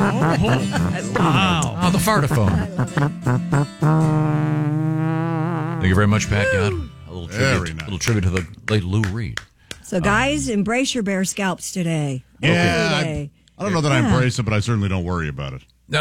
Wow. Oh, the fartaphone. Thank you very much, Pat God. A little tribute to the late Lou Reed. So, guys, embrace your bare scalps today. Yeah, I don't know that I embrace it, but I certainly don't worry about it.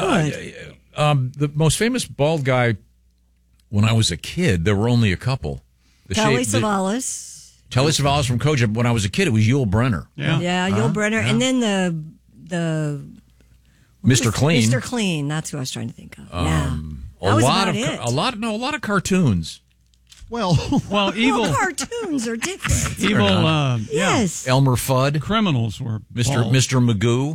The most famous bald guy when I was a kid, there were only a couple. Telly Savalas. Telly Savalas from Kojak. When I was a kid, it was Yul Brynner. Yeah, Yul Brynner. Yeah. And then the Mr. Clean. Mr. Clean. That's who I was trying to think of. A lot of cartoons. Well, evil cartoons are different. Evil, yes. Elmer Fudd. Criminals were Mr. Magoo.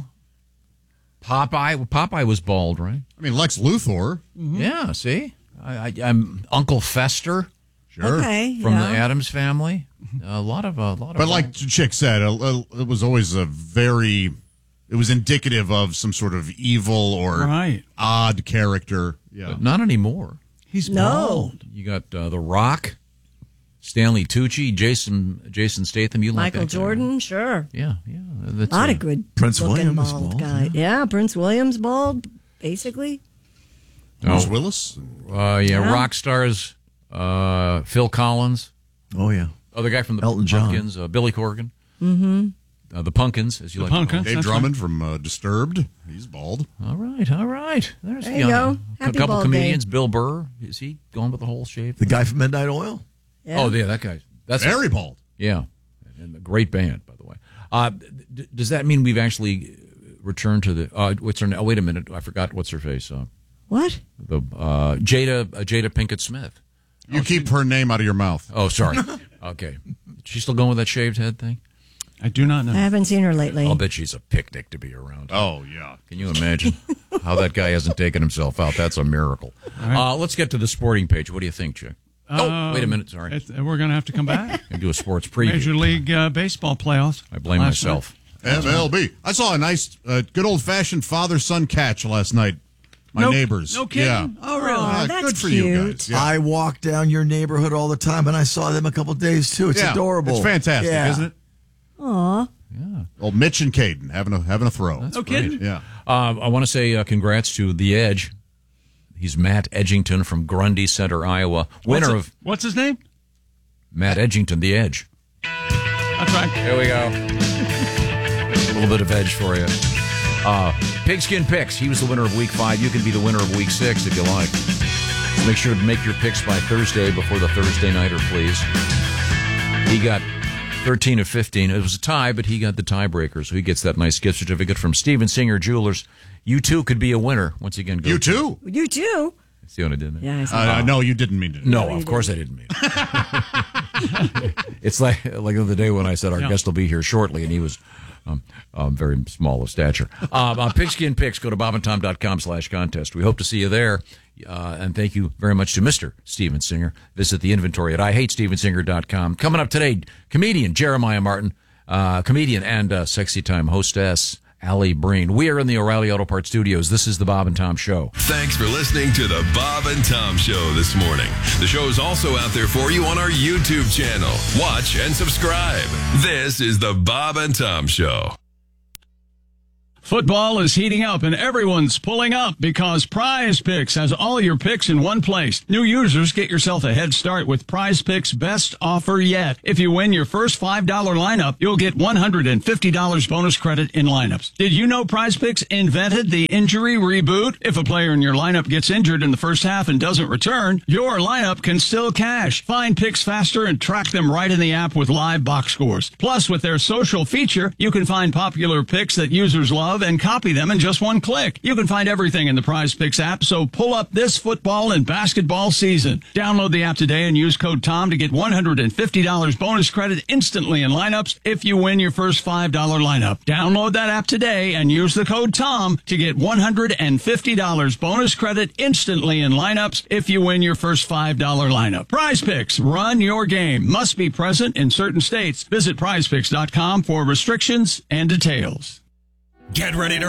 Popeye was bald, right? I mean, Lex Luthor. Mm-hmm. Yeah, see? I'm Uncle Fester. Sure. Okay, from the Addams Family. A lot of. But like Chick said, it was always it was indicative of some sort of evil or odd character. Yeah. But not anymore. He's bald. You got The Rock, Stanley Tucci, Jason Statham. You like Michael Jordan, sure. Yeah. That's a lot of good Prince William bald guy. Yeah, Prince William's bald, basically. Bruce Willis. Rock stars. Phil Collins. Oh, yeah. Other guy from the Elton Pumpkins. John. Billy Corgan. Mm-hmm. The Pumpkins, as you like to call them. Dave Drummond from Disturbed. He's bald. All right. There you go. A couple comedians. Day. Bill Burr. Is he going with the whole shave? The guy from Midnight Oil? Yeah. Oh, yeah, that guy. That's very bald. Yeah. And a great band, by the way. Does that mean we've actually returned to the... what's her name? Oh, wait a minute. I forgot what's her face. What? The Jada Pinkett Smith. You keep her name out of your mouth. Oh, sorry. Okay. She's still going with that shaved head thing? I do not know. I haven't seen her lately. I'll bet she's a picnic to be around. Oh, yeah. Can you imagine how that guy hasn't taken himself out? That's a miracle. Right. Let's get to the sporting page. What do you think, Chick? Wait a minute. Sorry. We're going to have to come back. And do a sports preview. Major League Baseball playoffs. I blame myself. MLB. I saw a nice, good old-fashioned father-son catch last night. My neighbors. No kidding? Yeah. Oh, really? That's good for cute. you guys. Yeah. I walk down your neighborhood all the time, and I saw them a couple of days, too. It's adorable. It's fantastic, isn't it? Aw. Yeah. Old Mitch and Caden having a throw. That's no great. kidding? Yeah. I want to say congrats to The Edge. He's Matt Edgington from Grundy Center, Iowa. What's his name? Matt Edgington, The Edge. That's right. There we go. A little bit of edge for you. Pigskin Picks. He was the winner of Week 5. You can be the winner of Week 6 if you like. Make sure to make your picks by Thursday before the Thursday nighter, please. He got 13 of 15. It was a tie, but he got the tiebreaker, so he gets that nice gift certificate from Steven Singer Jewelers. You, too, could be a winner. Once again, go. You, too? You, too? See what I did there? Yeah, no, you didn't mean to. No, of course I didn't mean it. It's like the other day when I said our guest will be here shortly, and he was very small of stature. Pigskin Picks, go to bobandtom.com/contest. We hope to see you there. And thank you very much to Mr. Steven Singer. Visit the inventory at IHateStevenSinger.com. Coming up today, comedian Jeremiah Martin, comedian and Sexy Time hostess Allie Breen. We are in the O'Reilly Auto Parts studios. This is the Bob and Tom Show. Thanks for listening to the Bob and Tom Show this morning. The show is also out there for you on our YouTube channel. Watch and subscribe. This is the Bob and Tom Show. Football is heating up and everyone's pulling up because Prize Picks has all your picks in one place. New users, get yourself a head start with Prize Picks' best offer yet. If you win your first $5 lineup, you'll get $150 bonus credit in lineups. Did you know Prize Picks invented the injury reboot? If a player in your lineup gets injured in the first half and doesn't return, your lineup can still cash. Find picks faster and track them right in the app with live box scores. Plus, with their social feature, you can find popular picks that users love and copy them in just one click. You can find everything in the Prize Picks app, so pull up this football and basketball season. Download the app today and use code TOM to get $150 bonus credit instantly in lineups if you win your first $5 lineup. Download that app today and use the code TOM to get $150 bonus credit instantly in lineups if you win your first $5 lineup. Prize Picks, run your game. Must be present in certain states. Visit prizepicks.com for restrictions and details. Get ready to rock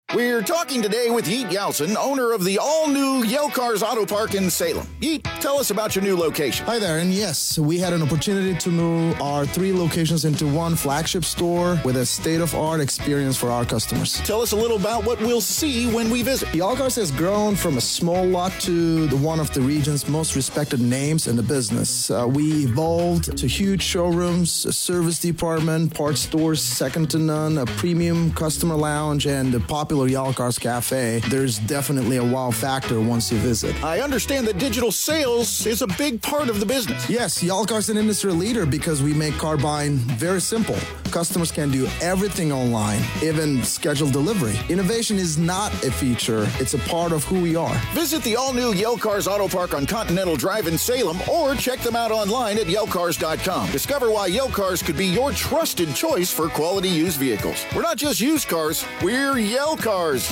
We're talking today with Yeet Yeltsin, owner of the all-new Yale Cars Auto Park in Salem. Yeet, tell us about your new location. Hi there, and yes, we had an opportunity to move our 3 locations into one flagship store with a state-of-art experience for our customers. Tell us a little about what we'll see when we visit. Yale Cars has grown from a small lot to one of the region's most respected names in the business. We evolved to huge showrooms, a service department, parts stores second to none, a premium customer lounge, and a popular Yale Cars Cafe. There's definitely a wow factor once you visit. I understand that digital sales is a big part of the business. Yes, Yale Cars is an industry leader because we make car buying very simple. Customers can do everything online, even schedule delivery. Innovation is not a feature, it's a part of who we are. Visit the all-new Yale Cars Auto Park on Continental Drive in Salem or check them out online at YaleCars.com. Discover why Yale Cars could be your trusted choice for quality used vehicles. We're not just used cars, we're Yale Cars.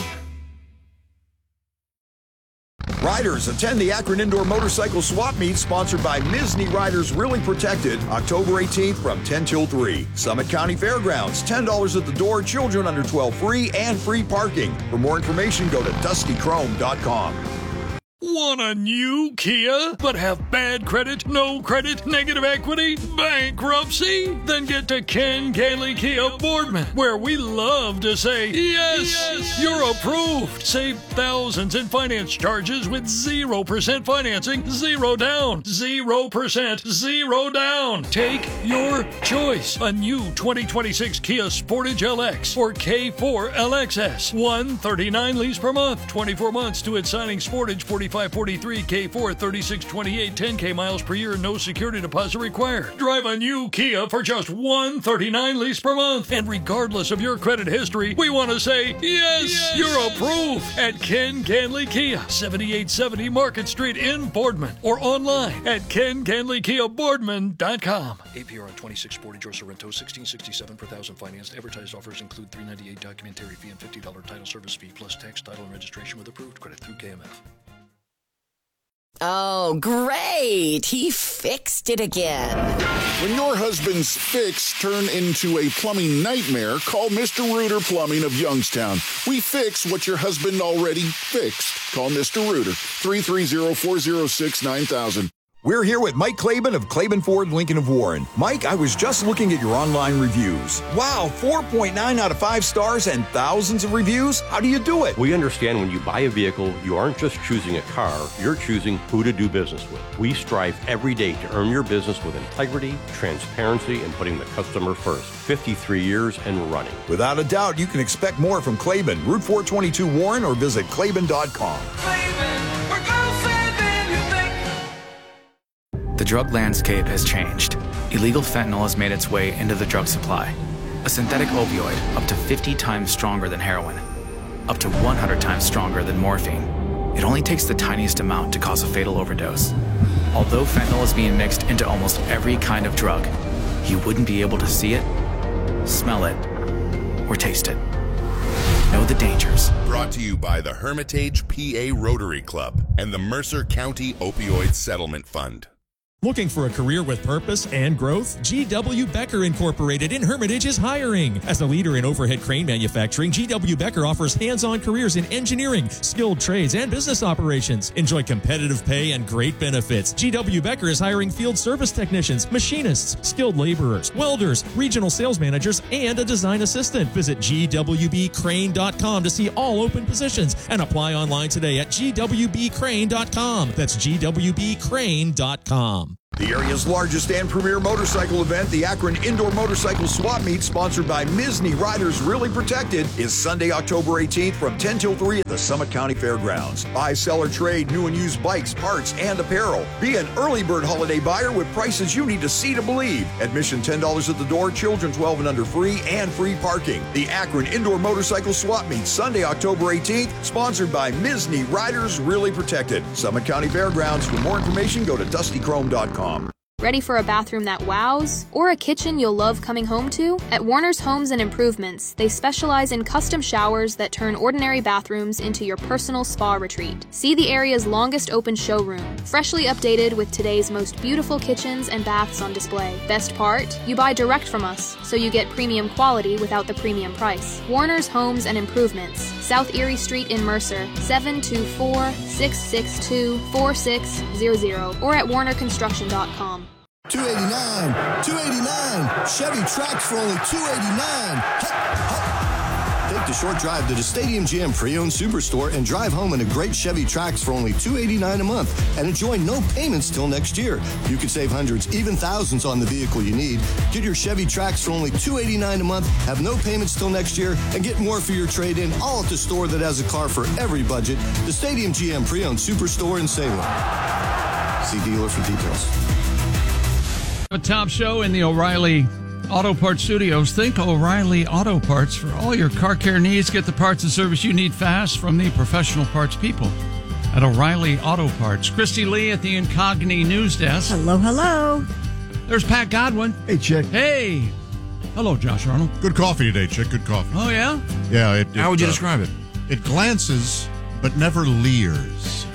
Riders, attend the Akron Indoor Motorcycle Swap Meet sponsored by Misney Riders Really Protected, October 18th from 10 till 3. Summit County Fairgrounds, $10 at the door, children under 12 free, and free parking. For more information, go to DustyChrome.com. Want a new Kia, but have bad credit, no credit, negative equity, bankruptcy? Then get to Ken Gailey Kia Boardman, where we love to say, yes, you're approved. Save thousands in finance charges with 0% financing, 0 down, 0%, 0 down. Take your choice. A new 2026 Kia Sportage LX or K4 LXS. $139 lease per month, 24 months to its signing. Sportage 4543, K4 3628, 10K miles per year, no security deposit required. Drive a new Kia for just $139 lease per month. And regardless of your credit history, we want to say, yes, you're approved at Ken Ganley Kia, 7870 Market Street in Boardman, or online at KenGanleyKiaBoardman.com. APR on 26 Sportage or Sorrento, $1,667 per thousand financed. Advertised offers include $398 documentary fee and $50 title service fee, plus tax, title, and registration with approved credit through KMF. Oh, great! He fixed it again. When your husband's fix turn into a plumbing nightmare, call Mr. Reuter Plumbing of Youngstown. We fix what your husband already fixed. Call Mr. Reuter, 330-406-9000. We're here with Mike Claiborne of Claiborne Ford Lincoln of Warren. Mike, I was just looking at your online reviews. Wow, 4.9 out of 5 stars and thousands of reviews? How do you do it? We understand when you buy a vehicle, you aren't just choosing a car, you're choosing who to do business with. We strive every day to earn your business with integrity, transparency, and putting the customer first. 53 years and running. Without a doubt, you can expect more from Claiborne, Route 422 Warren, or visit Claiborne.com. The drug landscape has changed. Illegal fentanyl has made its way into the drug supply. A synthetic opioid up to 50 times stronger than heroin, up to 100 times stronger than morphine. It only takes the tiniest amount to cause a fatal overdose. Although fentanyl is being mixed into almost every kind of drug, you wouldn't be able to see it, smell it, or taste it. Know the dangers. Brought to you by the Hermitage PA Rotary Club and the Mercer County Opioid Settlement Fund. Looking for a career with purpose and growth? G.W. Becker Incorporated in Hermitage is hiring. As a leader in overhead crane manufacturing, G.W. Becker offers hands-on careers in engineering, skilled trades, and business operations. Enjoy competitive pay and great benefits. G.W. Becker is hiring field service technicians, machinists, skilled laborers, welders, regional sales managers, and a design assistant. Visit gwbcrane.com to see all open positions and apply online today at gwbcrane.com. That's gwbcrane.com. The area's largest and premier motorcycle event, the Akron Indoor Motorcycle Swap Meet, sponsored by Misney Riders Really Protected, is Sunday, October 18th from 10 till 3 at the Summit County Fairgrounds. Buy, sell, or trade new and used bikes, parts, and apparel. Be an early bird holiday buyer with prices you need to see to believe. Admission $10 at the door, children 12 and under free, and free parking. The Akron Indoor Motorcycle Swap Meet, Sunday, October 18th, sponsored by Misney Riders Really Protected. Summit County Fairgrounds. For more information, go to DustyChrome.com. Ready for a bathroom that wows? Or a kitchen you'll love coming home to? At Warner's Homes and Improvements, they specialize in custom showers that turn ordinary bathrooms into your personal spa retreat. See the area's longest open showroom, freshly updated with today's most beautiful kitchens and baths on display. Best part? You buy direct from us, so you get premium quality without the premium price. Warner's Homes and Improvements, South Erie Street in Mercer, 724-662-4600, or at warnerconstruction.com. $289. Chevy Trax for only $289. Take the short drive to the Stadium GM Pre-Owned Superstore and drive home in a great Chevy Trax for only $289 a month and enjoy no payments till next year. You could save hundreds, even thousands on the vehicle you need. Get your Chevy Trax for only $289 a month, have no payments till next year, and get more for your trade-in, all at the store that has a car for every budget. The Stadium GM Pre-Owned Superstore in Salem. See dealer for details. A top show in the O'Reilly Auto Parts Studios. Think O'Reilly Auto Parts for all your car care needs. Get the parts and service you need fast from the professional parts people at O'Reilly Auto Parts. Christy Lee at the Incogni News Desk. Hello, hello. There's Pat Godwin. Hey, Chick. Hey. Hello, Josh Arnold. Good coffee today, Chick. Good coffee. Oh, yeah? Yeah. How would you describe it? It glances, but never leers.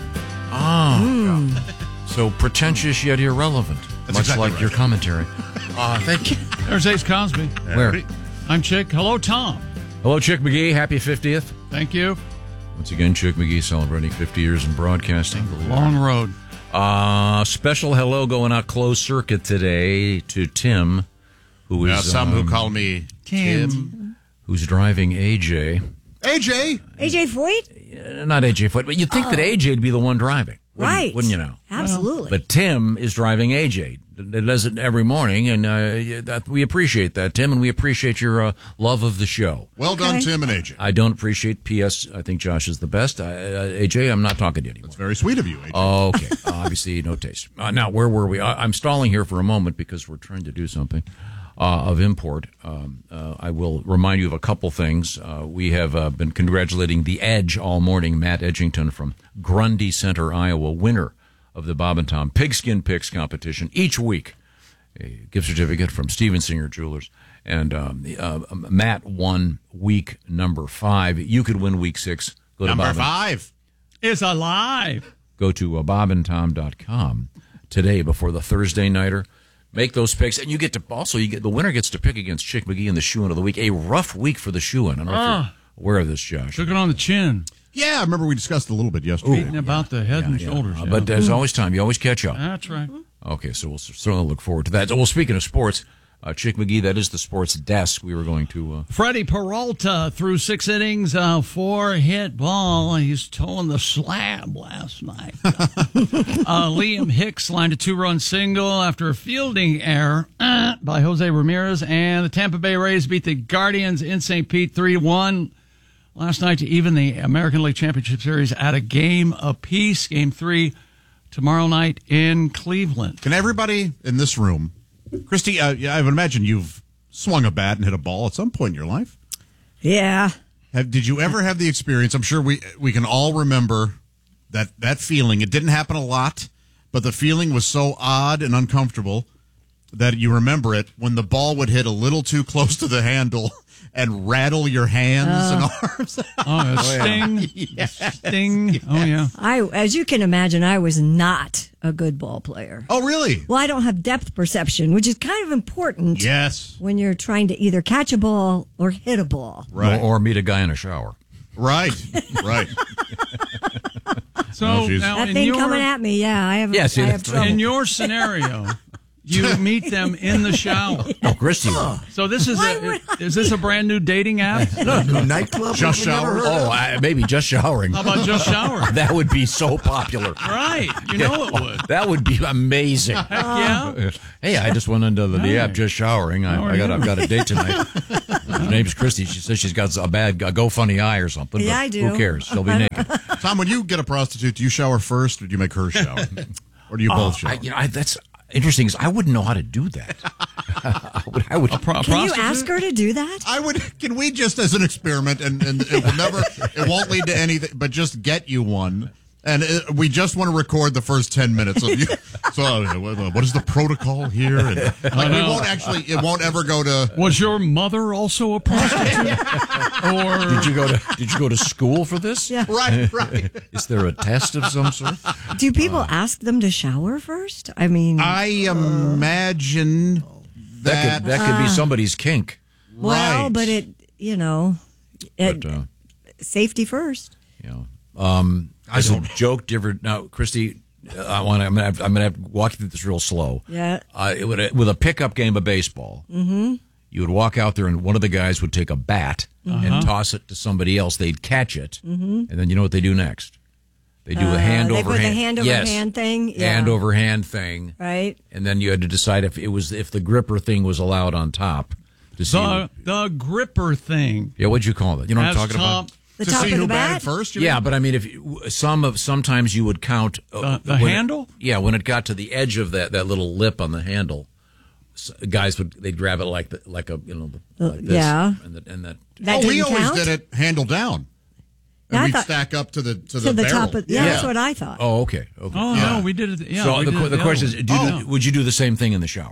Oh. So pretentious yet irrelevant. That's much exactly like right. your commentary. Thank you. There's Ace Cosby. Where? I'm Chick. Hello, Tom. Hello, Chick McGee. Happy 50th. Thank you. Once again, Chick McGee celebrating 50 years in broadcasting. Long road. Special hello going out closed circuit today to Tim, who is some who call me Tim. Who's driving AJ. AJ? AJ Foyt? Not AJ Foyt, but you'd think that AJ would be the one driving. Right. Wouldn't you know? Absolutely. But Tim is driving AJ. It does it every morning, and we appreciate that, Tim, and we appreciate your love of the show. Well done, Tim and AJ. I don't appreciate P.S. I think Josh is the best. AJ, I'm not talking to you anymore. That's very sweet of you, AJ. Okay. Obviously, no taste. Now, where were we? I'm stalling here for a moment because we're trying to do something of import. I will remind you of a couple things. We have been congratulating the Edge all morning, Matt Edgington from Grundy Center, Iowa, winner of the Bob and Tom Pigskin Picks competition each week. A gift certificate from Steven Singer Jewelers. And Matt won week number 5. You could win week 6. Go to number 5 is alive. Go to bobandtom.com today before the Thursday nighter. Make those picks, and you get the winner gets to pick against Chick McGee in the Shoe-In of the Week. A rough week for the Shoe-In. I don't know if you're aware of this, Josh. Took it on the chin. Yeah, I remember we discussed it a little bit yesterday. Beating about the head and shoulders. But there's always time. You always catch up. That's right. Okay, so we'll certainly look forward to that. Well, speaking of sports, Chick McGee, that is the sports desk we were going to... Freddie Peralta threw 6 innings, 4-hit ball. He's towing the slab last night. Liam Hicks lined a 2-run single after a fielding error by Jose Ramirez. And the Tampa Bay Rays beat the Guardians in St. Pete 3-1 last night to even the American League Championship Series at a game apiece. Game 3 tomorrow night in Cleveland. Can everybody in this room... Christy, I would imagine you've swung a bat and hit a ball at some point in your life. Yeah. Did you ever have the experience? I'm sure we can all remember that feeling. It didn't happen a lot, but the feeling was so odd and uncomfortable that you remember it when the ball would hit a little too close to the handle and rattle your hands and arms. Sting. Yeah. Sting. Oh, yeah. As you can imagine, I was not a good ball player. Oh, really? Well, I don't have depth perception, which is kind of important. Yes. When you're trying to either catch a ball or hit a ball. Right. Or meet a guy in a shower. Right. Right. So now that thing coming at me, I have trouble. In your scenario, you meet them in the shower. Oh, Christy. So this is is this a brand new dating app? No, new nightclub. Just shower. Maybe just showering. How about just showering? That would be so popular. Right. You know it would. That would be amazing. Heck yeah. Hey, I just went into the app just showering. I've got a date tonight. Her name's Christy. She says she's got a GoFundMe eye or something. Yeah, but I do. Who cares? She'll be naked. Tom, when you get a prostitute, do you shower first or do you make her shower? Or do you both shower? That's interesting because I wouldn't know how to do that. I would. Can you ask her to do that? I would. Can we just, as an experiment, and it won't lead to anything, but just get you one And we just want to record the first 10 minutes of you. So, what is the protocol here? And, it won't ever go to. Was your mother also a prostitute? Or did you go to school for this? Yeah. Right. Is there a test of some sort? Do people ask them to shower first? I mean, I imagine that could be somebody's kink. Well, right. but safety first. As a joke, different. Now, Christy, I'm gonna have to walk you through this real slow. Yeah. With a pickup game of baseball, you would walk out there and one of the guys would take a bat and toss it to somebody else. They'd catch it, and then you know what they do next? They do a hand over hand. The hand over hand thing. Yeah. Hand over hand thing. Right. And then you had to decide if the gripper thing was allowed on top. To see the gripper thing. Yeah, what'd you call it? You know what I'm talking about? The top of the bat? First, but I mean, if sometimes you would count the handle. When it got to the edge of that little lip on the handle, guys they'd grab it like this. Yeah. And that. We always did it handle down. And we'd stack up to the barrel. top of that's what I thought. Oh, okay. Oh no, we did it. Yeah. So the question is, would you do the same thing in the shower?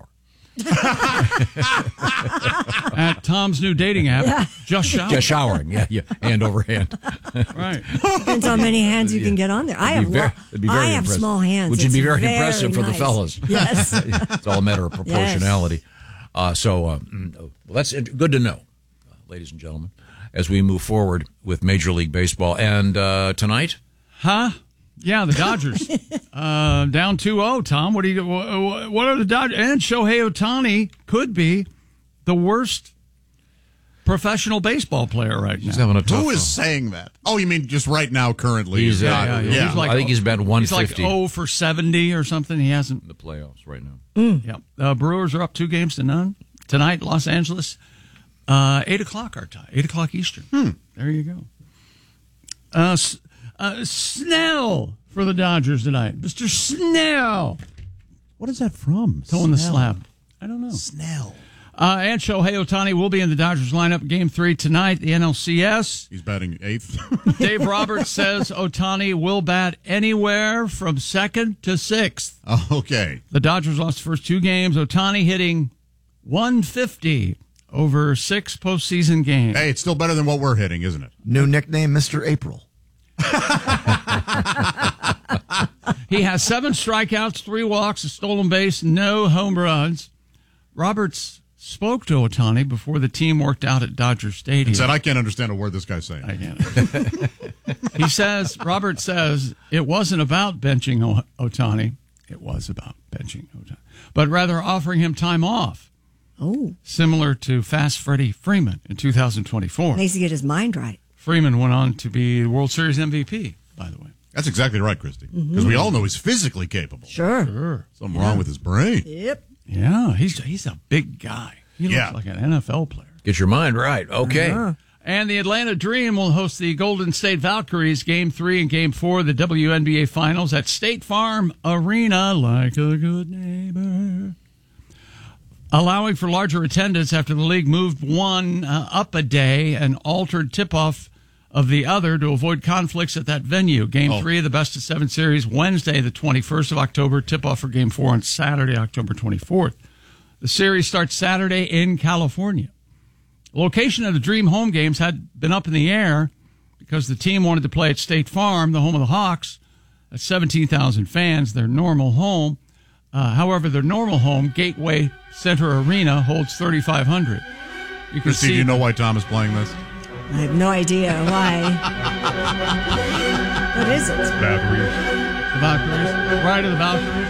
At Tom's new dating app, just showering, yeah, hand over hand. Right. Depends how many hands you can get on there. I have small hands, which would be very impressive for the nice. fellas. Yes, it's all a matter of proportionality. Yes. Well, that's good to know, ladies and gentlemen, as we move forward with Major League Baseball. And tonight, Yeah, the Dodgers down 2-0. Tom, what are the Dodgers? And Shohei Ohtani could be the worst professional baseball player right now. He's having a tough Who is saying that? Oh, you mean just right now, currently? He's not. He's like, I think he's about 150. He's like 0 for 70 or something. He hasn't in the playoffs right now. Yeah, Brewers are up 2-0 tonight. Los Angeles, 8 o'clock our time, 8 o'clock Eastern. There you go. Snell for the Dodgers tonight. Mr. Snell. What is that from? Towing the slab. I don't know. Snell. And Shohei Ohtani will be in the Dodgers lineup Game 3 tonight, the NLCS. He's batting 8th. Dave Roberts says Ohtani will bat anywhere from 2nd to 6th. Oh, okay. The Dodgers lost the first 2 games. Ohtani hitting 150 over 6 postseason games. Hey, it's still better than what we're hitting, isn't it? New nickname, Mr. April. He has 7 strikeouts, 3 walks, a stolen base, no home runs. Roberts spoke to Ohtani before the team worked out at Dodger Stadium. He said, I can't understand a word this guy's saying. I can't. Roberts says, it wasn't about benching Ohtani. It was about benching Ohtani. But rather offering him time off. Oh. Similar to Fast Freddie Freeman in 2024. Needs to get his mind right. Freeman went on to be the World Series MVP, by the way. That's exactly right, Christy. Because we all know he's physically capable. Sure. Something wrong with his brain. Yep. Yeah, he's a big guy. He looks like an NFL player. Get your mind right. Okay. And the Atlanta Dream will host the Golden State Valkyries Game 3 and Game 4 of the WNBA Finals at State Farm Arena, like a good neighbor. Allowing for larger attendance after the league moved one up a day and altered tip-off of the other to avoid conflicts at that venue. Game 3 of the Best of 7 series, Wednesday, the 21st of October. Tip-off for Game 4 on Saturday, October 24th. The series starts Saturday in California. The location of the Dream home games had been up in the air because the team wanted to play at State Farm, the home of the Hawks. That's 17,000 fans, their normal home. However, their normal home, Gateway Center Arena, holds 3,500. Christy, do you know why Tom is playing this? I have no idea why. What is it? Valkyries. The Valkyries. Ride of the Valkyries.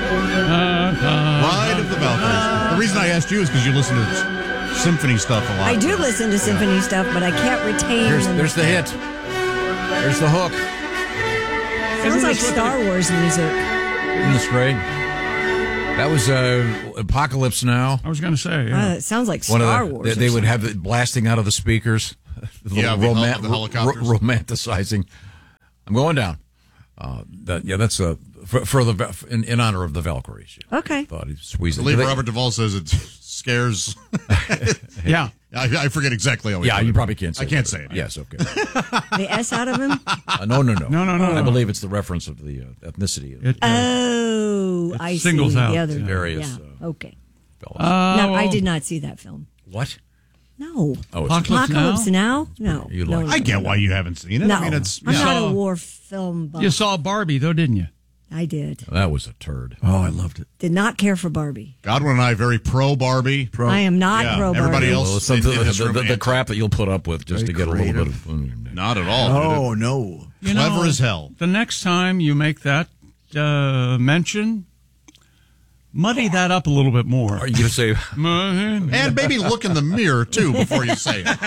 Ride of the Valkyries. The reason I asked you is because you listen to symphony stuff a lot. I do listen to symphony stuff, but I can't retain. There's the hit. There's the hook. Sounds like Star Wars music. Isn't this great? That was Apocalypse Now. I was going to say, it sounds like Star Wars. They would have it blasting out of the speakers. The helicopters. Romanticizing. I'm going down. That's in honor of the Valkyries. Okay. Thought he'd squeeze I believe Robert Duvall says it's scares. Yeah. I forget exactly how. Yeah, you probably can't say I can't that. say it. Yes, okay. The S out of him? No. I believe it's the reference of the ethnicity. I singles see. out The other various. okay. Fellas. No, I did not see that film. What? No. Oh, Apocalypse Now? No. You no, like I get why you haven't seen it. No. I mean, it's I'm not a war film buff. You saw Barbie, though, didn't you? I did. That was a turd. Oh, I loved it. Did not care for Barbie. Godwin and I very pro Barbie. I am not pro Barbie. Everybody else, the crap that you'll put up with just to get a little bit of. Not at all. Oh no. Clever as hell. The next time you make that mention, muddy that up a little bit more. Are you going to say? And maybe look in the mirror too before you say it.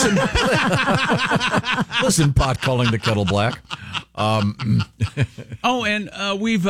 Listen, pot calling the kettle black. And we've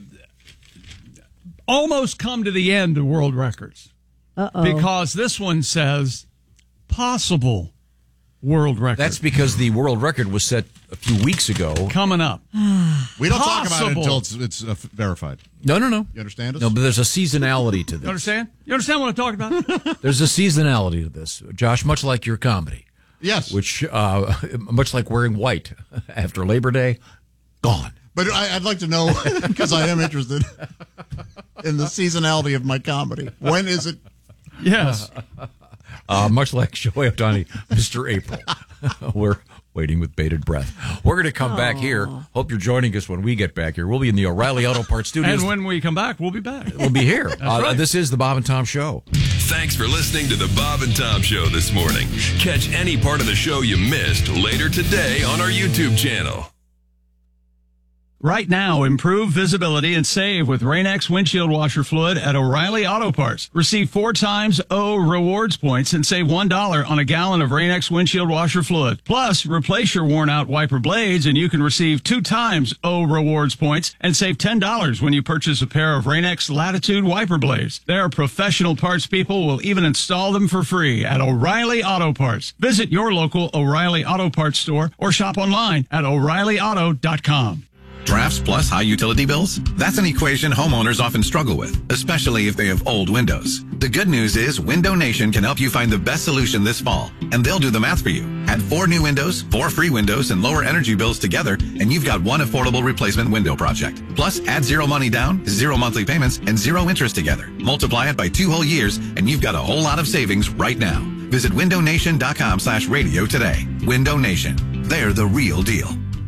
almost come to the end of world records. Because this one says possible world record. That's because the world record was set a few weeks ago. Coming up. We don't talk about it until it's verified. No. You understand us? No, but there's a seasonality to this. You understand? You understand what I'm talking about? There's a seasonality to this, Josh, much like your comedy. Yes. Which, much like wearing white after Labor Day, gone. But I'd like to know, because I am interested in the seasonality of my comedy. When is it? Yes. Much like Shohei Ohtani, Mr. April. We're waiting with bated breath. We're going to come back here. Hope you're joining us when we get back here. We'll be in the O'Reilly Auto Parts studios. And when we come back, we'll be back. We'll be here. Right. This is the Bob and Tom Show. Thanks for listening to the Bob and Tom Show this morning. Catch any part of the show you missed later today on our YouTube channel. Right now, improve visibility and save with Rain-X windshield washer fluid at O'Reilly Auto Parts. Receive 4 times O rewards points and save $1 on a gallon of Rain-X windshield washer fluid. Plus, replace your worn-out wiper blades and you can receive 2 times O rewards points and save $10 when you purchase a pair of Rain-X Latitude wiper blades. Their professional parts people will even install them for free at O'Reilly Auto Parts. Visit your local O'Reilly Auto Parts store or shop online at O'ReillyAuto.com. Drafts plus high utility bills? That's an equation homeowners often struggle with, especially if they have old windows. The good news is Window Nation can help you find the best solution this fall, and they'll do the math for you. Add 4 new windows, 4 free windows, and lower energy bills together, and you've got one affordable replacement window project. Plus, add 0 money down, 0 monthly payments, and 0 interest together. Multiply it by 2 whole years, and you've got a whole lot of savings right now. Visit windownation.com/radio today. Window Nation. They're the real deal.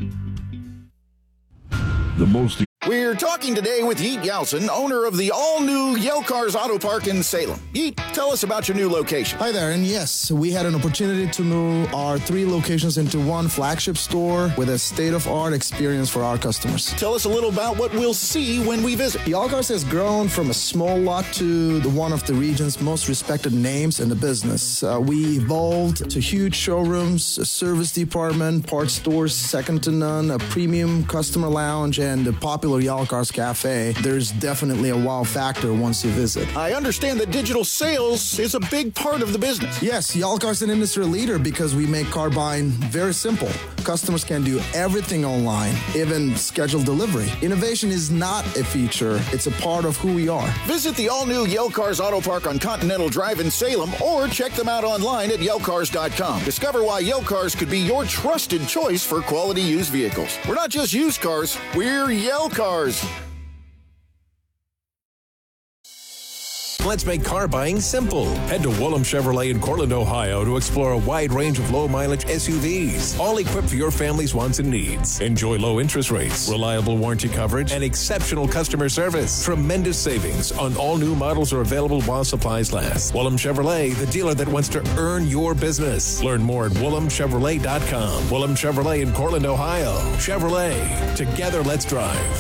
We're talking today with Yeet Yeltsin, owner of the all-new Yale Cars Auto Park in Salem. Yeet, tell us about your new location. Hi there, and yes, we had an opportunity to move our 3 locations into one flagship store with a state-of-art experience for our customers. Tell us a little about what we'll see when we visit. Yale Cars has grown from a small lot to one of the region's most respected names in the business. We evolved to huge showrooms, a service department, parts stores second to none, a premium customer lounge, and a popular Yale Cars Cafe. There's definitely a wow factor once you visit. I understand that digital sales is a big part of the business. Yes, Yale Cars is an industry leader because we make car buying very simple. Customers can do everything online, even schedule delivery. Innovation is not a feature, it's a part of who we are. Visit the all-new Yale Cars Auto Park on Continental Drive in Salem or check them out online at YaleCars.com. Discover why Yale Cars could be your trusted choice for quality used vehicles. We're not just used cars, we're Yale Cars. Let's make car buying simple. Head to Woolham Chevrolet in Cortland, Ohio to explore a wide range of low-mileage SUVs, all equipped for your family's wants and needs. Enjoy low interest rates, reliable warranty coverage, and exceptional customer service. Tremendous savings on all new models are available while supplies last. Woolham Chevrolet, the dealer that wants to earn your business. Learn more at WoolhamChevrolet.com. Woolham Chevrolet in Cortland, Ohio. Chevrolet. Together, let's drive.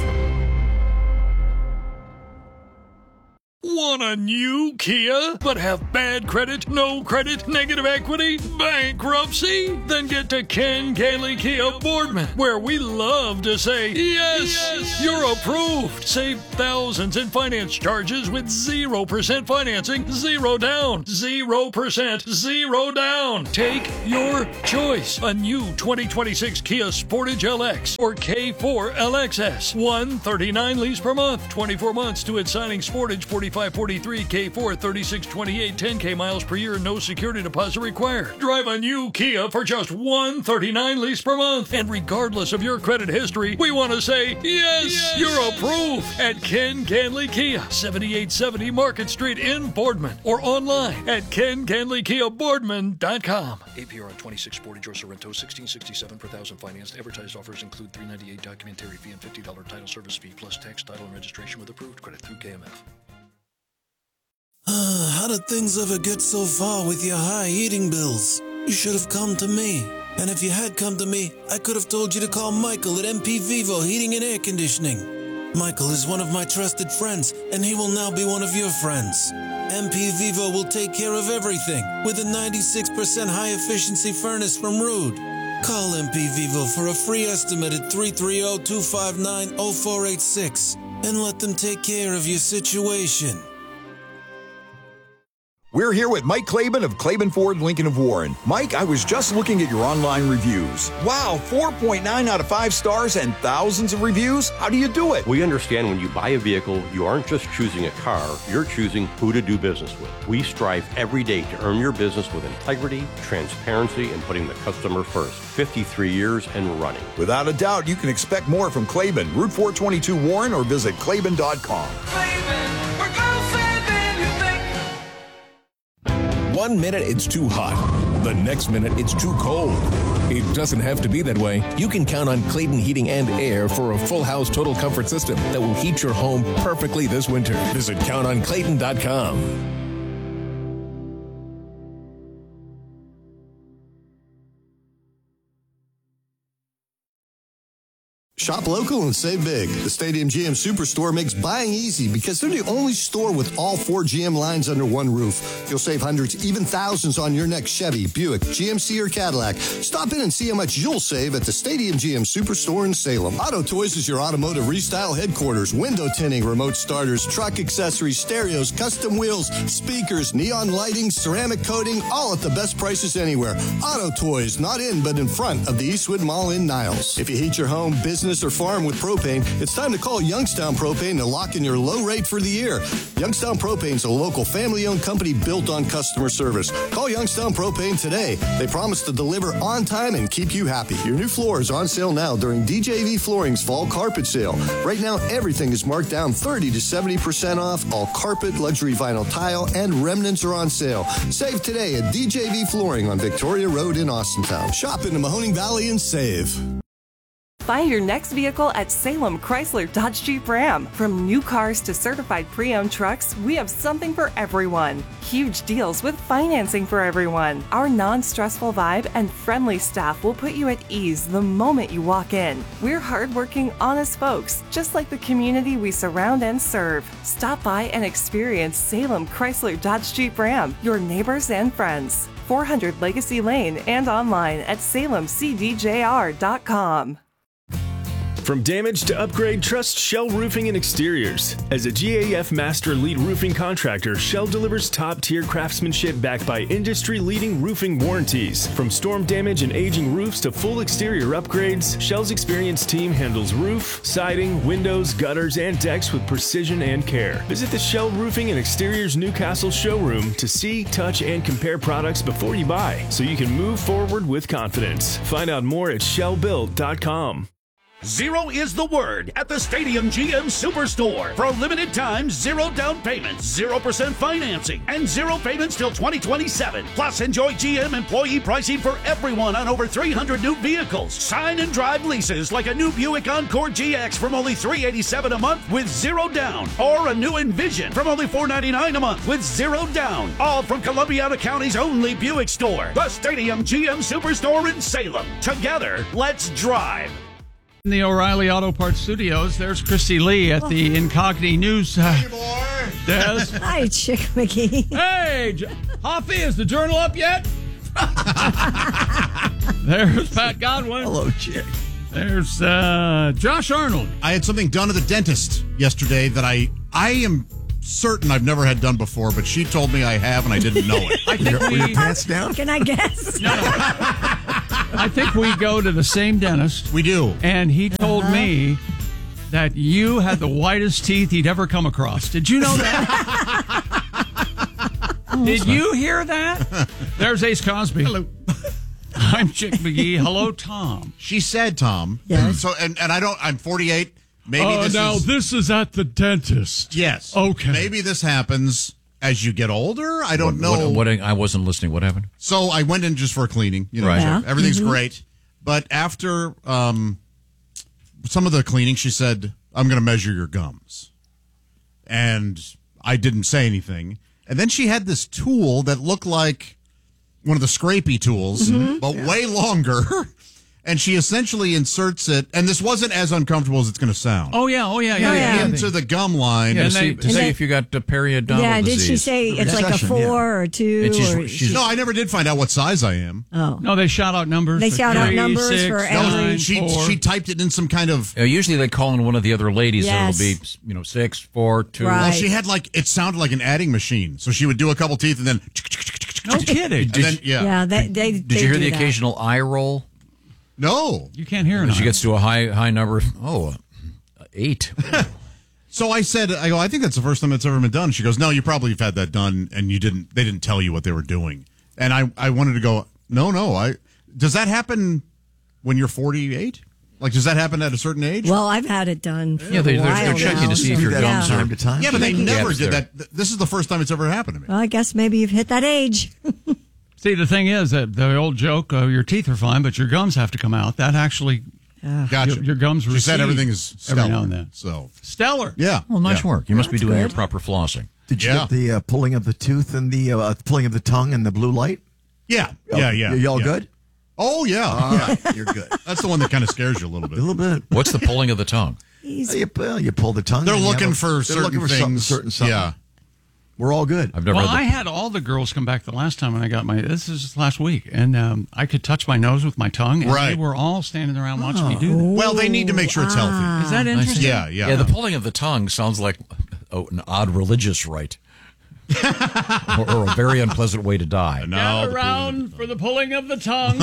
Want a new Kia, but have bad credit, no credit, negative equity, bankruptcy? Then get to Ken Gailey Kia Boardman, where we love to say, yes, you're approved. Save thousands in finance charges with 0% financing, 0 down, 0%, 0 down. Take your choice. A new 2026 Kia Sportage LX or K4 LXS. $139 lease per month, 24 months to its signing. Sportage 4549 43 K4, 3628, 10K miles per year, no security deposit required. Drive a new Kia for just $139 lease per month. And regardless of your credit history, we want to say, yes, you're approved at Ken Canley Kia, 7870 Market Street in Boardman, or online at kencanleykiaboardman.com. APR on 26 Sportage or Sorrento, $1,667 per thousand financed. Advertised offers include $398 documentary fee and $50 title service fee, plus tax, title, and registration with approved credit through KMF. How did things ever get so far with your high heating bills? You should have come to me. And if you had come to me, I could have told you to call Michael at MP Vivo Heating and Air Conditioning. Michael is one of my trusted friends, and he will now be one of your friends. MP Vivo will take care of everything with a 96% high-efficiency furnace from Rude. Call MP Vivo for a free estimate at 330-259-0486 and let them take care of your situation. We're here with Mike Claiborne of Claiborne Ford Lincoln of Warren. Mike, I was just looking at your online reviews. Wow, 4.9 out of 5 stars and thousands of reviews? How do you do it? We understand when you buy a vehicle, you aren't just choosing a car, you're choosing who to do business with. We strive every day to earn your business with integrity, transparency, and putting the customer first. 53 years and running. Without a doubt, you can expect more from Claiborne, Route 422 Warren, or visit Claiborne.com. One minute it's too hot. The next minute it's too cold. It doesn't have to be that way. You can count on Clayton Heating and Air for a full house total comfort system that will heat your home perfectly this winter. Visit CountOnClayton.com. Shop local and save big. The Stadium GM Superstore makes buying easy because they're the only store with all 4 GM lines under one roof. You'll save hundreds, even thousands on your next Chevy, Buick, GMC, or Cadillac. Stop in and see how much you'll save at the Stadium GM Superstore in Salem. Auto Toys is your automotive restyle headquarters. Window tinting, remote starters, truck accessories, stereos, custom wheels, speakers, neon lighting, ceramic coating, all at the best prices anywhere. Auto Toys, not in but in front of the Eastwood Mall in Niles. If you heat your home, business, or farm with propane, it's time to call Youngstown Propane to lock in your low rate for the year. Youngstown Propane is a local family-owned company built on customer service. Call Youngstown Propane today. They promise to deliver on time and keep you happy. Your new floor is on sale now during DJV Flooring's fall carpet sale. Right now, everything is marked down 30 to 70% off. All carpet, luxury vinyl tile, and remnants are on sale. Save today at DJV Flooring on Victoria Road in Austintown. Shop in the Mahoning Valley and save. Find your next vehicle at Salem Chrysler Dodge Jeep Ram. From new cars to certified pre-owned trucks, we have something for everyone. Huge deals with financing for everyone. Our non-stressful vibe and friendly staff will put you at ease the moment you walk in. We're hardworking, honest folks, just like the community we surround and serve. Stop by and experience Salem Chrysler Dodge Jeep Ram, your neighbors and friends. 400 Legacy Lane and online at salemcdjr.com. From damage to upgrade, trust Shell Roofing and Exteriors. As a GAF Master Elite Roofing Contractor, Shell delivers top-tier craftsmanship backed by industry-leading roofing warranties. From storm damage and aging roofs to full exterior upgrades, Shell's experienced team handles roof, siding, windows, gutters, and decks with precision and care. Visit the Shell Roofing and Exteriors Newcastle showroom to see, touch, and compare products before you buy, so you can move forward with confidence. Find out more at shellbuilt.com. Zero is the word at the Stadium GM Superstore. For a limited time, 0 down payments, 0% financing, and 0 payments till 2027. Plus, enjoy GM employee pricing for everyone on over 300 new vehicles. Sign and drive leases like a new Buick Encore GX from only $387 a month with 0 down. Or a new Envision from only $499 a month with 0 down. All from Columbiana County's only Buick store. The Stadium GM Superstore in Salem. Together, let's drive. In the O'Reilly Auto Parts Studios, there's Christy Lee at the Incogni News desk. Hi, Chick McGee. Hey, Hoffy, is the journal up yet? There's Pat Godwin. Hello, Chick. There's Josh Arnold. I had something done at the dentist yesterday that I am certain I've never had done before, but she told me I have and I didn't know it. I think were your pants down? Can I guess? No. I think we go to the same dentist. We do. And he told me that you had the whitest teeth he'd ever come across. Did you know that? Did you hear that? There's Ace Cosby. Hello. I'm Chick McGee. Hello, Tom. She said, Tom. Yes. So, and I'm 48. Maybe this is at the dentist. Yes. Okay. Maybe this happens as you get older. I don't know. What I wasn't listening. What happened? So I went in just for a cleaning. You know, Right. Yeah. everything's great. But after some of the cleaning, she said, I'm going to measure your gums. And I didn't say anything. And then she had this tool that looked like one of the scrapey tools, but way longer. And she essentially inserts it, and this wasn't as uncomfortable as it's going to sound. Oh, yeah. Into the gum line. Yeah, and to see if you got periodontal Yeah, disease. did she say it's like a 4 or 2? She's no, I never did find out what size I am. Oh. No, they shout out numbers. They shout out 3, numbers 6, for 9, every- 4. She typed it in some kind of... usually they call in one of the other ladies, Yes. and it'll be 6, 4, 2. Right. Well, she had it sounded like an adding machine. So she would do a couple teeth and then... No kidding. And then, Yeah, they Did you hear do the that. occasional eye roll? No. You can't hear it. As she gets to a high number. 8. So I said, I think that's the first time it's ever been done. She goes, no, you probably have had that done, and they didn't tell you what they were doing. And I wanted to go, no. Does that happen when you're 48? Like, does that happen at a certain age? Well, I've had it done for they're a while checking now, to see if your so- gums yeah. are... Time to time. Yeah, but they never Gaps did there. that. This is the first time it's ever happened to me. Well, I guess maybe you've hit that age. See, the thing is that the old joke, your teeth are fine, but your gums have to come out. That actually, Gotcha. your gums She recede said everything is every stellar. now and then. So Stellar. yeah. Well, nice work. You must be doing your good. proper flossing. Did you get the pulling of the tooth and the pulling of the tongue and the blue light? Yeah. Y'all good? Oh, yeah. You're good. That's the one that kind of scares you a little bit. A little bit. What's the pulling of the tongue? You pull the tongue. They're and you looking have for they're looking certain for something, things. something. Yeah. We're all good. I've never Well, had I had all the girls come back the last time when I got this is just last week, and I could touch my nose with my tongue, and they were all standing around watching me do that. Well, they need to make sure it's healthy. Is that interesting? Yeah. Yeah, the pulling of the tongue sounds like an odd religious rite. or a very unpleasant way to die. Gather around for the pulling of the tongue.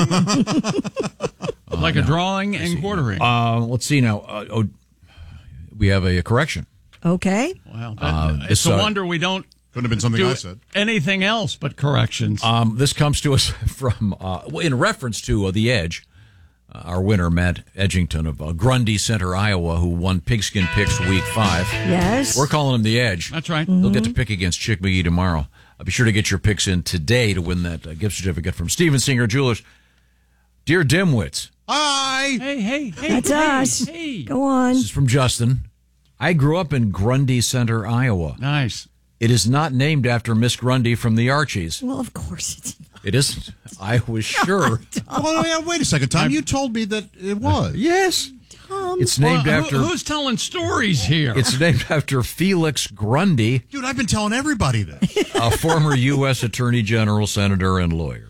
Like a drawing and quartering. Let's see now. We have a correction. Okay. Well, it's a wonder we don't Couldn't have been something do I said. anything else but corrections. This comes to us from, in reference to The Edge, our winner, Matt Edgington of Grundy Center, Iowa, who won Pigskin Picks Week 5. Yes. We're calling him The Edge. That's right. He'll get to pick against Chick McGee tomorrow. Be sure to get your picks in today to win that gift certificate from Steven Singer Jewelers. Dear Dimwits. Hi. Hey. That's us. Hey. Go on. This is from Justin. I grew up in Grundy Center, Iowa. Nice. It is not named after Miss Grundy from the Archies. Well, of course it's not. It isn't. I was sure. Well, wait a second, Tom. You told me that it was. Yes. Tom. It's named after. Who's telling stories here? It's named after Felix Grundy, Dude, I've been telling everybody this. a former U.S. Attorney General, senator, and lawyer.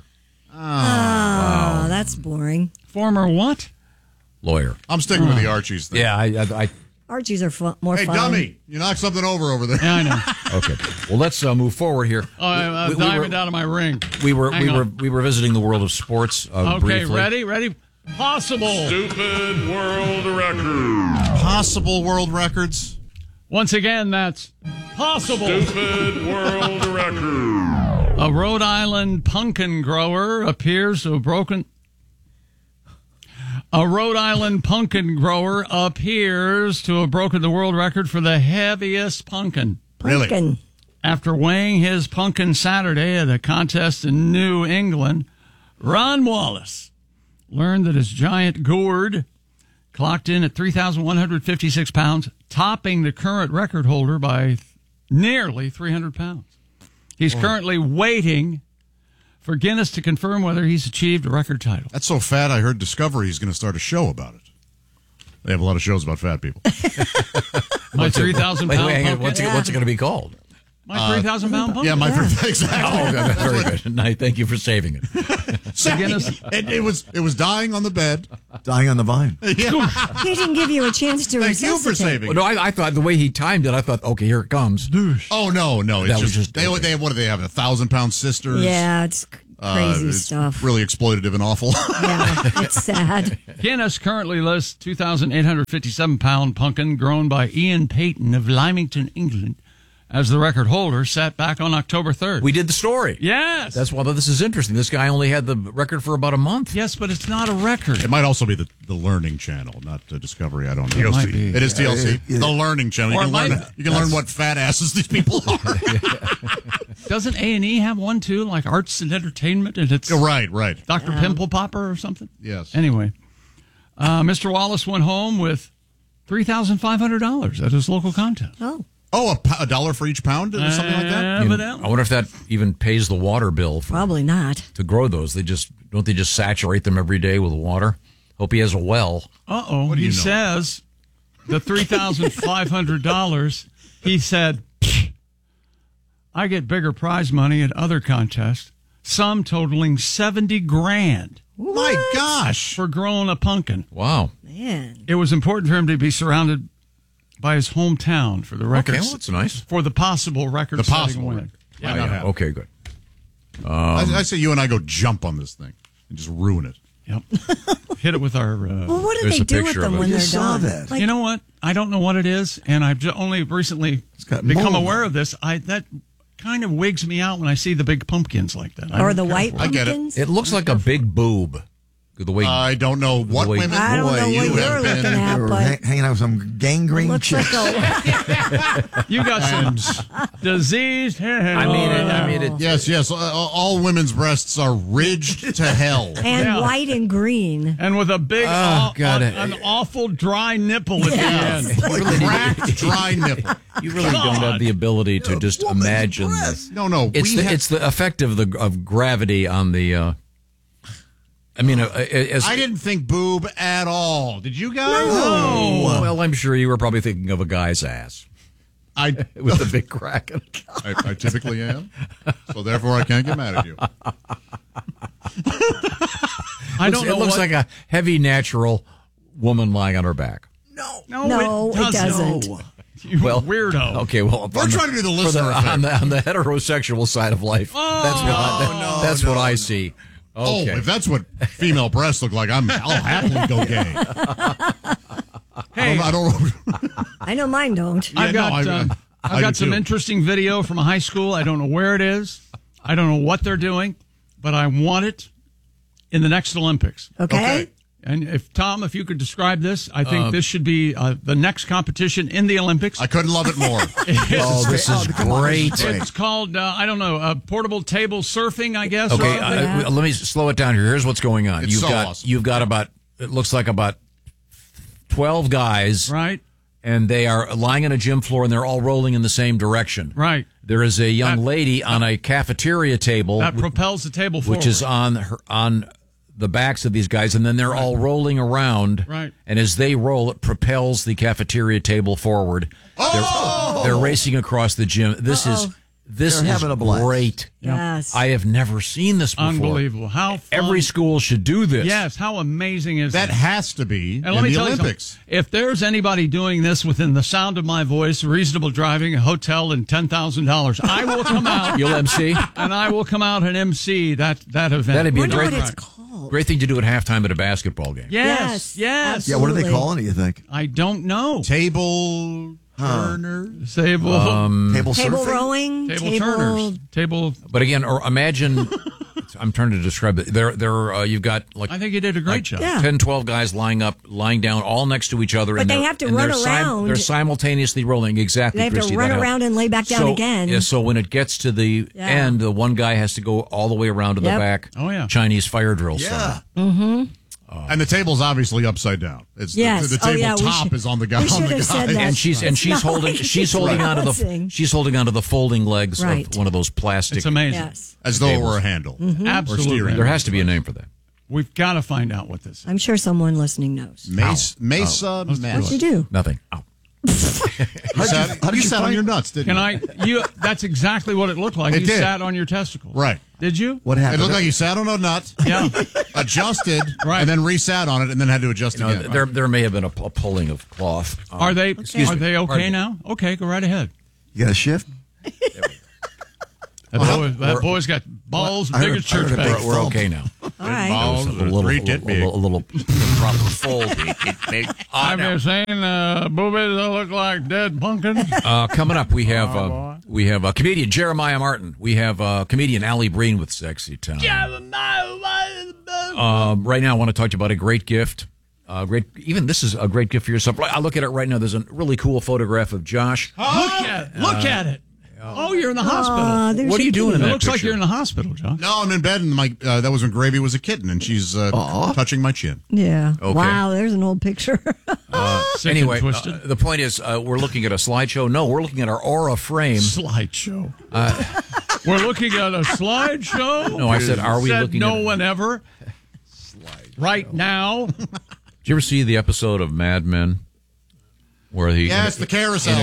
Oh, that's boring. Former what? Lawyer. I'm sticking with the Archies thing. Yeah, I Archies are more Hey, fun. dummy, you knocked something over there. Yeah, I know. okay. Well, let's move forward here. Oh, I'm diving out of my ring. We were Hang on. visiting the world of sports. Okay, briefly. ready? Possible. Stupid world record. Possible world records. Once again, that's possible. Stupid world record. A Rhode Island pumpkin grower appears to have broken. A Rhode Island pumpkin grower appears to have broken the world record for the heaviest pumpkin. Pumpkin. After weighing his pumpkin Saturday at a contest in New England, Ron Wallace learned that his giant gourd clocked in at 3,156 pounds, topping the current record holder by nearly 300 pounds. He's currently waiting for Guinness to confirm whether he's achieved a record title. That's so fat, I heard Discovery is going to start a show about it. They have a lot of shows about fat people. My 3,000 pound pumpkin. What's it going to be called? My 3,000 pound pumpkin. Yeah, my exactly. Oh, very good. Nice. Thank you for saving it. It was dying on the bed. Dying on the vine. Yeah. He didn't give you a chance to Thank you for resuscitate. saving Well, no, I thought the way he timed it, I thought, okay, here it comes. Oh, no. It's That was just, just- they what do they have, 1,000-pound sisters? Yeah, it's crazy it's stuff. really exploitative and awful. Yeah, it's sad. Guinness currently lists 2,857 pound pumpkin grown by Ian Payton of Lymington, England, as the record holder, set back on October 3rd. We did the story. Yes. That's why this is interesting. This guy only had the record for about a month. Yes, but it's not a record. It might also be the Learning Channel, not Discovery. I don't know. It might be. It is TLC. The Learning Channel. You can learn what fat asses these people are. Doesn't A&E have one, too, like Arts and Entertainment? And it's Right. Dr. Pimple Popper or something? Yes. Anyway, Mr. Wallace went home with $3,500 at his local contest. Oh, $1 for each pound or something like that? Evidently. I wonder if that even pays the water bill. Probably not. To grow those. Don't they just saturate them every day with water? Hope he has a well. Uh-oh. What do you He know? says the $3,500, he said, I get bigger prize money at other contests, some totaling $70,000. My gosh. For growing a pumpkin. Wow. Man. It was important for him to be surrounded by his hometown for the record. Okay, well, that's nice. For the possible record-setting possible win. record. Yeah. Okay, good. I say you and I go jump on this thing and just ruin it. Yep. Hit it with our... Well, what do they do with them when they're done? That. You know what? I don't know what it is, and I've only recently become mold. aware of this. That kind of wigs me out when I see the big pumpkins like that. Or the white I get it. pumpkins? It looks like a big boob. The way I don't know what women. I don't know what you you're have looking been. at, You're but hanging out with some gangrene looks chicks. like You got some diseased hair. I mean it. Yes. All women's breasts are ridged to hell. and white and green. And with a big, an awful dry nipple at the end. Cracked, dry nipple. You really don't have the ability to just imagine this. No. It's the effect of gravity on the. I didn't think boob at all. Did you guys? No. Well, I'm sure you were probably thinking of a guy's ass. With the big crack. I typically am. So therefore, I can't get mad at you. I don't know. It looks like a heavy, natural woman lying on her back. No, it doesn't. You weirdo. Okay, well, We're trying to do the listener effect. on the heterosexual side of life. That's what I see. Okay. Oh, if that's what female breasts look like, I'll happily go gay. Hey, I don't. I know mine don't. I've got do some too. interesting video from a high school. I don't know where it is. I don't know what they're doing, but I want it in the next Olympics. Okay. And if you could describe this, I think this should be the next competition in the Olympics. I couldn't love it more. This is great. It's called, portable table surfing, I guess. Okay, let me slow it down here. Here's what's going on. It's awesome. You've got about 12 guys. Right. And they are lying on a gym floor, and they're all rolling in the same direction. Right. There is a young lady on a cafeteria table. That propels the table forward. Which is on the backs of these guys, and then they're all rolling around. Right. And as they roll, it propels the cafeteria table forward. They're racing across the gym. This is having a blast. great. Yes. I have never seen this before. Unbelievable. How fun. Every school should do this. Yes, how amazing is That that? has to be And in let me the tell Olympics. you something. If there's anybody doing this within the sound of my voice, reasonable driving, a hotel, and $10,000, I will come out. You'll MC? And I will come out and MC that event. That'd be a Wonder great, what it's called. great thing to do at halftime at a basketball game. Yes. Yeah, what are they calling it, you think? I don't know. Table turners. Table Table Table surfing? rowing. Table turners. Table. But again, or imagine, I'm trying to describe it. You've got I think you did a great job. Yeah. 10, 12 guys lying down, all next to each other. But and they they're- have to and run they're around. They're simultaneously rolling. Exactly. They have Christy, to run that around and lay back down so, again. Yeah, so when it gets to the end, the one guy has to go all the way around to the Yep. back. Oh, yeah. Chinese fire drill style. Mm-hmm. And the table's obviously upside down. It's Yes. the table Oh, yeah, we top should- is on the guy. we should on the have said guy. that. And she's not holding like she's it's holding onto balancing. the folding legs Right. of one of those plastic. It's amazing. Yes. As though it tables. were a handle. Mm-hmm. Or Absolutely. steering. There has to be a name for that. We've got to find out what this is. I'm sure someone listening knows. Mesa What'd Mesh. you do? Nothing. Ow. You sat on your nuts, didn't you? That's exactly what it looked like. It You did. sat on your testicle. Right. Did you? What It happened? looked like you sat on a nut, Yeah. adjusted, Right. and then resat on it, and then had to adjust again. There may have been a pulling of cloth. Are they Excuse me. okay Pardon me. now? Okay, go right ahead. You got a shift? That boy's got balls big as church I heard a pegs. big We're okay now. All right. Balls, A little three tit big. a little proper fold. Have you seen boobies that look like dead pumpkins? Coming up, we have comedian Jeremiah Martin. We have comedian Allie Breen with Sexy Time. Right now, I want to talk to you about a great gift. This is a great gift for yourself. I look at it right now. There's a really cool photograph of Josh. Look at it. Oh, you're in the hospital. What are you doing in that It looks picture? like you're in the hospital, John. No, I'm in bed, and that was when Gravy was a kitten, and she's touching my chin. Yeah. Okay. Wow, there's an old picture. Anyway, the point is, we're looking at a slideshow. No, we're looking at our Aura frame. Slideshow. We're looking at a slideshow? No, I said, are we looking no at one ever. Right now. Did you ever see the episode of Mad Men? Where he Yes, the carousel.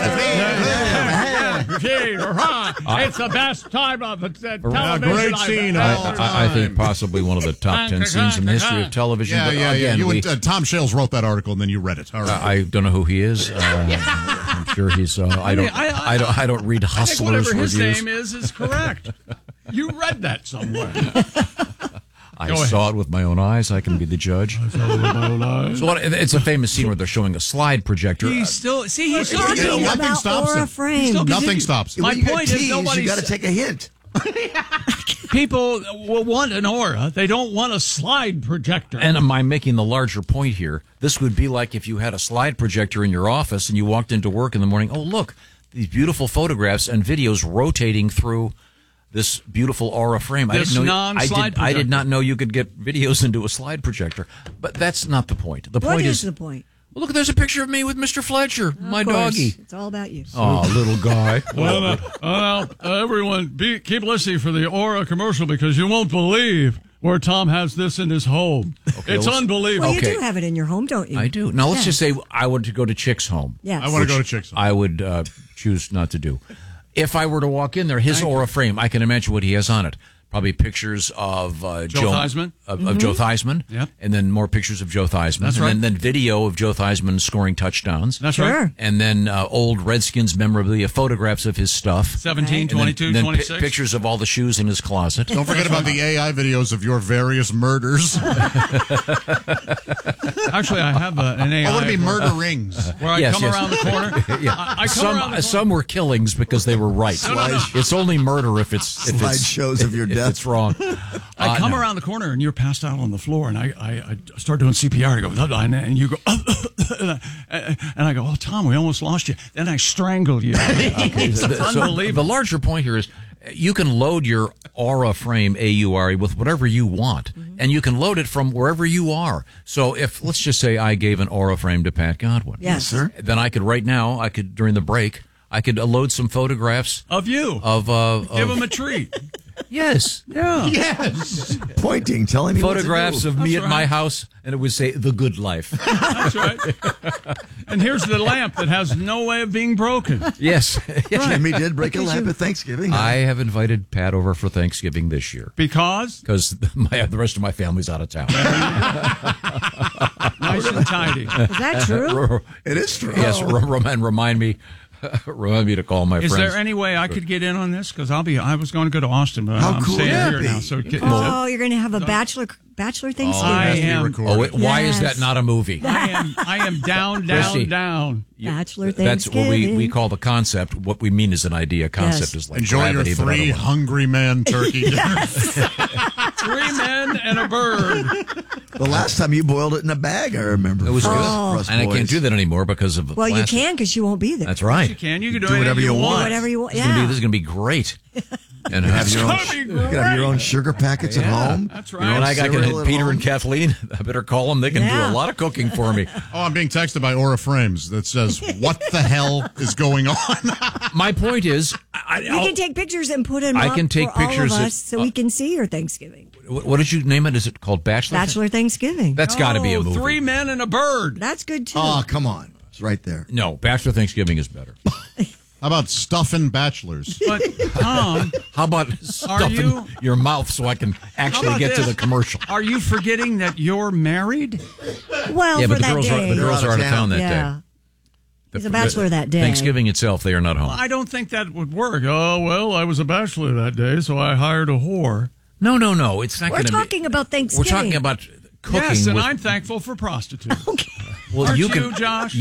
It's the best time of television. Great scene. I think possibly one of the top 10 scenes in the history of television. Yeah. Again, Tom Shales wrote that article, and then you read it. All right. I don't know who he is. I'm sure he's. I don't read I think Hustlers whatever his reviews. name is correct. You read that somewhere. I saw it with my own eyes. I can be the judge. So it's a famous scene where they're showing a slide projector. He's Nothing stops Aura him. frame. Nothing stops him. My point is, You nobody's. got to take a hint. People will want an aura. They don't want a slide projector. And am I making the larger point here? This would be like if you had a slide projector in your office and you walked into work in the morning. Oh, look, these beautiful photographs and videos rotating through this beautiful Aura frame. I did not know you could get videos into a slide projector. But that's not the point. What is the point? Well, look, there's a picture of me with Mr. Fletcher, my doggy. It's all about you. Oh, little guy. Well, everyone, keep listening for the Aura commercial because you won't believe where Tom has this in his home. Okay, it's unbelievable. Well, you do have it in your home, don't you? I do. Now, let's just say I would to go to Chick's home. Yes. I want to go to Chick's home. I would choose not to do. If I were to walk in there, his Aura frame, I can imagine what he has on it. Probably pictures of Joe Theismann. Of Joe Theismann. Yep. And then more pictures of Joe Theismann. That's right. And then video of Joe Theismann scoring touchdowns. That's right. And then old Redskins memorabilia, photographs of his stuff. 17, 22, then 26. Pictures of all the shoes in his closet. Don't forget about the AI videos of your various murders. Actually, I have an AI. I want to be murder rings. Where I come around the corner. Yeah. I come around the corner. Some were killings because they were right. No. It's only murder if it's Slideshows of your death. If it's wrong. I come around the corner and you're passed out on the floor, and I start doing CPR. I go, and you go, and I go, oh, Tom, we almost lost you. Then I strangle you. It's unbelievable. The larger point here is you can load your Aura frame, AURE, with whatever you want, and you can load it from wherever you are. So if, let's just say I gave an Aura frame to Pat Godwin. Yes, sir. Then I could during the break, I could load some photographs of you. Give him a treat. Yes. Yeah. Yes. Pointing, telling me photographs of me That's at my right. house, and it would say "The Good Life." That's right. And here's the lamp that has no way of being broken. Yes. Jimmy did break a lamp at Thanksgiving. I have invited Pat over for Thanksgiving this year. Because the rest of my family's out of town. Nice and tidy. Is that true? It is true. Yes, remind me to call my friends. Is there any way I could get in on this? Because I was going to go to Austin, but How I'm cool staying would that here be? now. So You're going to have a bachelor Thanksgiving. Why is that not a movie? I am down. Bachelor That's what Thanksgiving. we call the concept. What we mean is an idea. Concept is like enjoy your gravity, but I 3 don't want- hungry man turkey dinners. 3 men and a bird. The last time you boiled it in a bag, I remember. It was good, Oh. and I can't do that anymore because of Well, you plastic. can because you won't be there. That's right. You can do whatever you want. Do whatever you want. This Yeah. is going to be great. And You have your own sugar packets at home. That's You right. know, and I got Cereal at Peter home. and Kathleen. I better call them. They can do Yeah. a lot of cooking for me. Oh, I'm being texted by Aura Frames that says, "What the hell is going on?" My point is, You can take pictures and put them I up can take for all pictures of that- us so we can see your Thanksgiving. what did you name it? Is it called Bachelor? Thanksgiving. That's got to be a movie. 3 men and a bird. That's good too. Oh, come on. It's right there. No, Bachelor Thanksgiving is better. How about stuffing bachelors? But Tom, How about stuffing your mouth so I can how actually about get to this? the commercial? Are you forgetting that you're married? Well, Yeah, for but the that girls day. are out of town that yeah. day. He's a bachelor that day. Thanksgiving itself, they are not home. I don't think that would work. Oh, well, I was a bachelor that day, so I hired a whore. No. It's not We're going to be. talking about We're Thanksgiving. talking about cooking. Yes, and with, I'm thankful for prostitutes. Well, Aren't you you, can, Josh?